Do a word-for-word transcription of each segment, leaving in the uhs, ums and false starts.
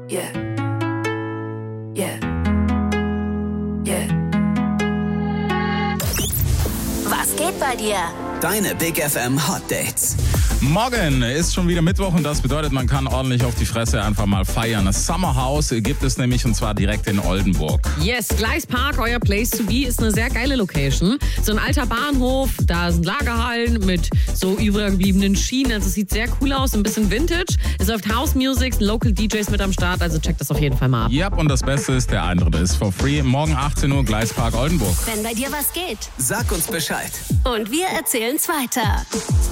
Yeah. Yeah. Yeah. Was geht bei dir? Deine Big F M Hot Dates. Morgen ist schon wieder Mittwoch und das bedeutet, man kann ordentlich auf die Fresse einfach mal feiern. Das Summer House gibt es nämlich und zwar direkt in Oldenburg. Yes, Gleispark, euer Place to be, ist eine sehr geile Location. So ein alter Bahnhof, da sind Lagerhallen mit so übergebliebenen Schienen. Also es sieht sehr cool aus, ein bisschen Vintage. Es läuft House Music, Local D Js mit am Start, also checkt das auf jeden Fall mal ab. Ja, yep, und das Beste ist, der Eintritt ist for free. Morgen achtzehn Uhr, Gleispark Oldenburg. Wenn bei dir was geht. Sag uns Bescheid. Und wir erzählen's weiter.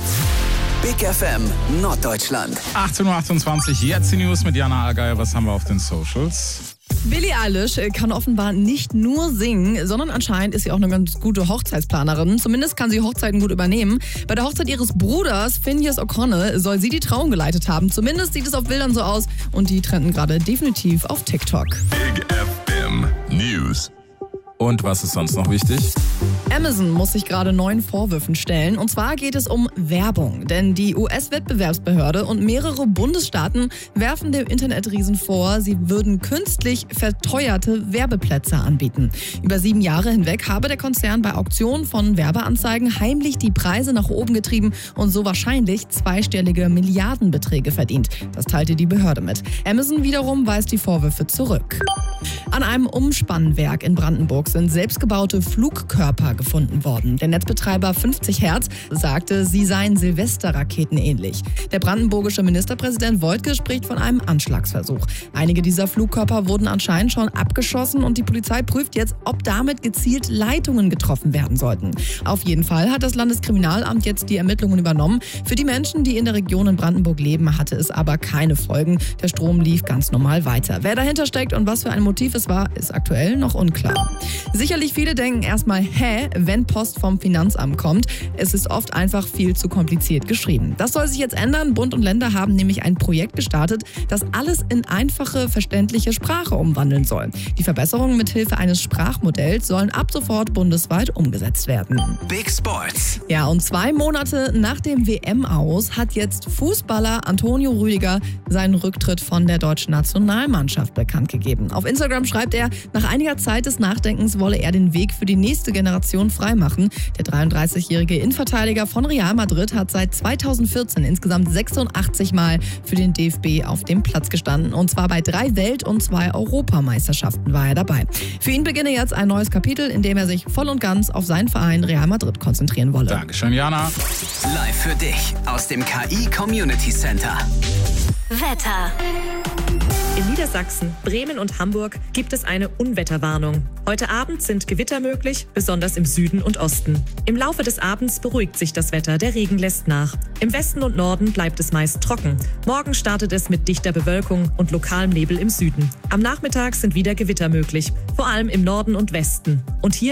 Big F M Norddeutschland. achtzehn Uhr achtundzwanzig, jetzt die News mit Jana Allgeier. Was haben wir auf den Socials? Billie Eilish kann offenbar nicht nur singen, sondern anscheinend ist sie auch eine ganz gute Hochzeitsplanerin. Zumindest kann sie Hochzeiten gut übernehmen. Bei der Hochzeit ihres Bruders, Finneas O'Connell, soll sie die Trauung geleitet haben. Zumindest sieht es auf Bildern so aus und die trenden gerade definitiv auf TikTok. Big F M News. Und was ist sonst noch wichtig? Amazon muss sich gerade neuen Vorwürfen stellen. Und zwar geht es um Werbung. Denn die U S-Wettbewerbsbehörde und mehrere Bundesstaaten werfen dem Internetriesen vor, sie würden künstlich verteuerte Werbeplätze anbieten. Über sieben Jahre hinweg habe der Konzern bei Auktionen von Werbeanzeigen heimlich die Preise nach oben getrieben und so wahrscheinlich zweistellige Milliardenbeträge verdient. Das teilte die Behörde mit. Amazon wiederum weist die Vorwürfe zurück. An einem Umspannwerk in Brandenburg sind selbstgebaute Flugkörper gefunden worden. Der Netzbetreiber fünfzig Hertz sagte, sie seien Silvesterraketen ähnlich. Der brandenburgische Ministerpräsident Woidke spricht von einem Anschlagsversuch. Einige dieser Flugkörper wurden anscheinend schon abgeschossen und die Polizei prüft jetzt, ob damit gezielt Leitungen getroffen werden sollten. Auf jeden Fall hat das Landeskriminalamt jetzt die Ermittlungen übernommen. Für die Menschen, die in der Region in Brandenburg leben, hatte es aber keine Folgen. Der Strom lief ganz normal weiter. Wer dahinter steckt und was für ein Motiv es war, ist aktuell noch unklar. Sicherlich viele denken erstmal, hä, wenn Post vom Finanzamt kommt. Es ist oft einfach viel zu kompliziert geschrieben. Das soll sich jetzt ändern. Bund und Länder haben nämlich ein Projekt gestartet, das alles in einfache, verständliche Sprache umwandeln soll. Die Verbesserungen mithilfe eines Sprachmodells sollen ab sofort bundesweit umgesetzt werden. Big Sports. Ja, und zwei Monate nach dem W M-Aus hat jetzt Fußballer Antonio Rüdiger seinen Rücktritt von der deutschen Nationalmannschaft bekannt gegeben. Auf Instagram schreibt er, nach einiger Zeit des Nachdenkens wolle er den Weg für die nächste Generation freimachen. Der dreiunddreißigjährige Innenverteidiger von Real Madrid hat seit zweitausendvierzehn insgesamt sechsundachtzig Mal für den D F B auf dem Platz gestanden. Und zwar bei drei Welt- und zwei Europameisterschaften war er dabei. Für ihn beginne jetzt ein neues Kapitel, in dem er sich voll und ganz auf seinen Verein Real Madrid konzentrieren wolle. Dankeschön, Jana. Live für dich aus dem K I Community Center. Wetter. In Niedersachsen, Bremen und Hamburg gibt es eine Unwetterwarnung. Heute Abend sind Gewitter möglich, besonders im Süden und Osten. Im Laufe des Abends beruhigt sich das Wetter, der Regen lässt nach. Im Westen und Norden bleibt es meist trocken. Morgen startet es mit dichter Bewölkung und lokalem Nebel im Süden. Am Nachmittag sind wieder Gewitter möglich, vor allem im Norden und Westen. Und hier